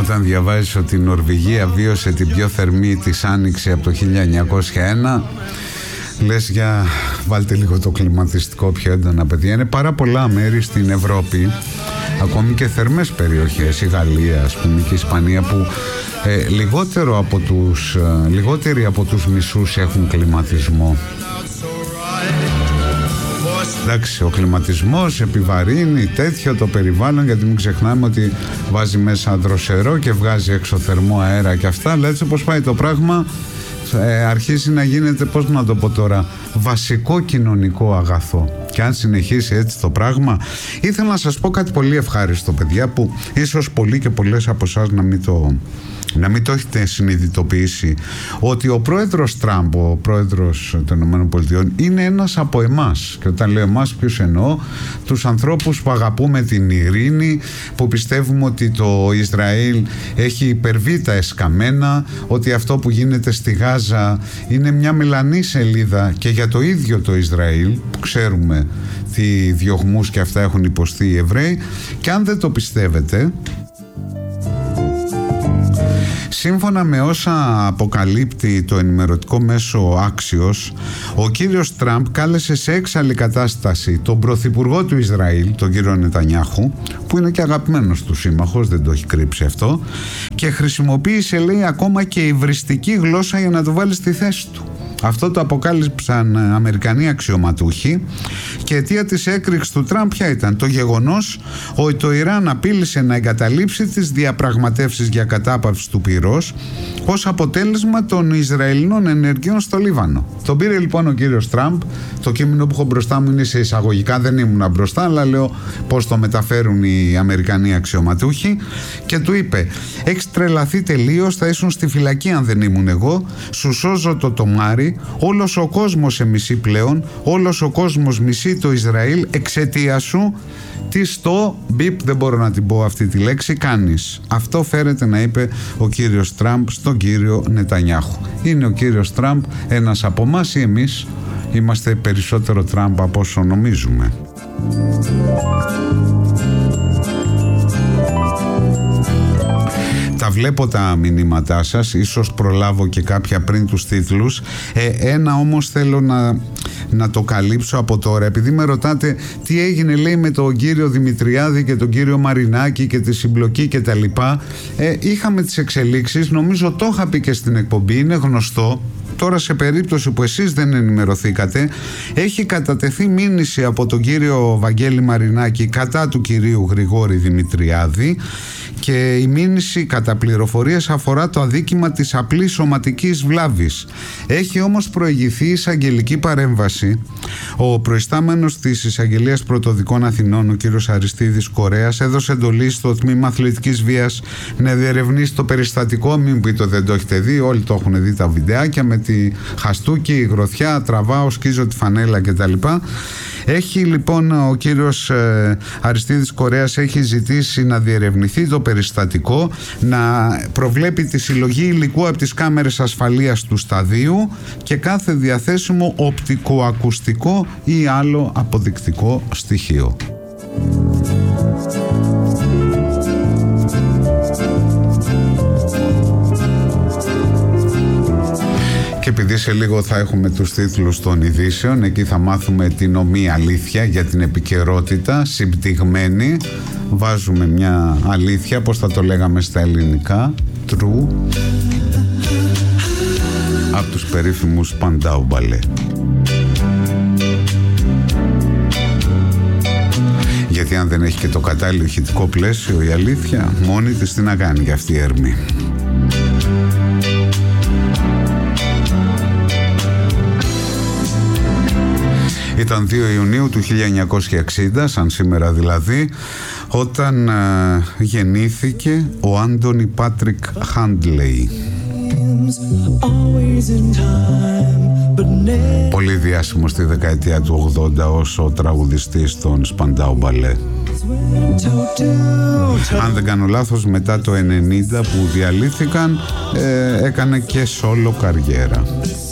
Όταν διαβάζεις ότι η Νορβηγία βίωσε την πιο θερμή της άνοιξη από το 1901, λες για βάλτε λίγο το κλιματιστικό πιο έντονα, παιδιά. Είναι πάρα πολλά μέρη στην Ευρώπη, ακόμη και θερμές περιοχές, η Γαλλία ας πούμε και η Ισπανία, που λιγότεροι από τους μισούς έχουν κλιματισμό. Εντάξει, ο κλιματισμός επιβαρύνει τέτοιο το περιβάλλον, γιατί μην ξεχνάμε ότι βάζει μέσα δροσερό και βγάζει έξω θερμό αέρα και αυτά, αλλά έτσι όπως πάει το πράγμα αρχίζει να γίνεται, πώς να το πω τώρα, βασικό κοινωνικό αγαθό. Και αν συνεχίσει έτσι το πράγμα, ήθελα να σας πω κάτι πολύ ευχάριστο, παιδιά, που ίσως πολλοί και πολλές από εσάς να μην το έχετε συνειδητοποιήσει, ότι ο πρόεδρος Τραμπ, ο πρόεδρος των ΗΠΑ, είναι ένας από εμάς. Και όταν λέω εμάς, ποιους εννοώ? Τους ανθρώπους που αγαπούμε την ειρήνη, που πιστεύουμε ότι το Ισραήλ έχει υπερβεί τα εσκαμμένα, ότι αυτό που γίνεται στη Γάζα είναι μια μελανή σελίδα και για το ίδιο το Ισραήλ, που ξέρουμε τι διωγμούς και αυτά έχουν υποστεί οι Εβραίοι. Και αν δεν το πιστεύετε, σύμφωνα με όσα αποκαλύπτει το ενημερωτικό μέσο Axios, ο κύριος Τραμπ κάλεσε σε έξαλλη κατάσταση τον πρωθυπουργό του Ισραήλ, τον κύριο Νετανιάχου, που είναι και αγαπημένος του σύμμαχος, δεν το έχει κρύψει αυτό, και χρησιμοποίησε, λέει, ακόμα και υβριστική γλώσσα για να το βάλει στη θέση του. Αυτό το αποκάλυψαν Αμερικανοί αξιωματούχοι, και αιτία της έκρηξης του Τραμπ ποια ήταν? Το γεγονός ότι το Ιράν απείλησε να εγκαταλείψει τις διαπραγματεύσεις για κατάπαυση του πυρός ως αποτέλεσμα των Ισραηλινών ενεργειών στο Λίβανο. Τον πήρε λοιπόν ο κύριος Τραμπ, το κείμενο που έχω μπροστά μου είναι σε εισαγωγικά, δεν ήμουν μπροστά, αλλά λέω πώς το μεταφέρουν οι Αμερικανοί αξιωματούχοι, και του είπε: έχεις τρελαθεί τελείως, θα ήσουν στη φυλακή αν δεν ήμουν εγώ, σου σώζω το τομάρι, όλος ο κόσμος σε μισεί πλέον, όλος ο κόσμος μισεί το Ισραήλ εξαιτία σου. Τι στο μπιπ, δεν μπορώ να την πω αυτή τη λέξη, κάνεις? Αυτό φέρεται να είπε ο κύριος Τραμπ στον κύριο Νετανιάχου. Είναι ο κύριος Τραμπ ένας από εμάς ή εμείς είμαστε περισσότερο Τραμπ από όσο νομίζουμε? Τα βλέπω τα μηνύματά σας, ίσως προλάβω και κάποια πριν τους τίτλους. Ένα όμως θέλω να το καλύψω από τώρα, επειδή με ρωτάτε τι έγινε, λέει, με τον κύριο Δημητριάδη και τον κύριο Μαρινάκη και τη συμπλοκή και τα λοιπά. Είχαμε τις εξελίξεις, νομίζω το είχα πει και στην εκπομπή, είναι γνωστό. Τώρα, σε περίπτωση που εσείς δεν ενημερωθήκατε, έχει κατατεθεί μήνυση από τον κύριο Βαγγέλη Μαρινάκη κατά του κυρίου Γρηγόρη Δημητριάδη, και η μήνυση κατά πληροφορίες αφορά το αδίκημα της απλής σωματικής βλάβης. Έχει όμως προηγηθεί εισαγγελική παρέμβαση. Ο προϊστάμενος της Εισαγγελίας Πρωτοδικών Αθηνών, ο κύριος Αριστίδης Κορέας, έδωσε εντολή στο τμήμα αθλητικής βίας να διερευνήσει το περιστατικό. Μην πείτε δεν το έχετε δει, όλοι το έχουν δει τα βιντεάκια με τη χαστούκι, η γροθιά, τραβάω, σκίζω τη φανέλα κτλ. Έχει λοιπόν ο κύριος Αριστίδης Κορέας έχει ζητήσει να διερευνηθεί το περιστατικό, να προβλέπει τη συλλογή υλικού από τις κάμερες ασφαλείας του σταδίου και κάθε διαθέσιμο οπτικοακουστικό ή άλλο αποδεικτικό στοιχείο. Και επειδή σε λίγο θα έχουμε τους τίτλους των ειδήσεων, εκεί θα μάθουμε την ομή αλήθεια για την επικαιρότητα, συμπτυγμένη. Βάζουμε μια αλήθεια, πώς θα το λέγαμε στα ελληνικά, true, από τους περίφημους Spandau Ballet. Γιατί αν δεν έχει και το κατάλληλο ηχητικό πλαίσιο η αλήθεια, μόνη της τι να κάνει για αυτή η έρμη. Ήταν 2 Ιουνίου του 1960, σαν σήμερα δηλαδή, όταν γεννήθηκε ο Άντονι Πάτρικ Χάντλεϊ. Πολύ διάσημος στη δεκαετία του 80 ως ο τραγουδιστής των Spandau Ballet. Αν δεν κάνω λάθος, μετά το 90 που διαλύθηκαν, έκανε και solo καριέρα.